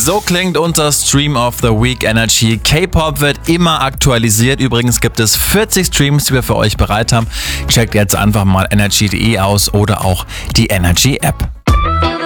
So klingt unser Stream of the Week Energy. K-Pop wird immer aktualisiert. Übrigens gibt es 40 Streams, die wir für euch bereit haben. Checkt jetzt einfach mal energy.de aus oder auch die Energy App.